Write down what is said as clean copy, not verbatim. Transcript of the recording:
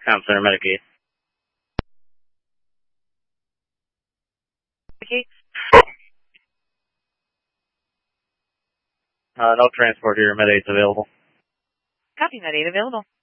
Town Center Medicaid. Okay. No transport here. Med 8's available. Copy, Med 8 available.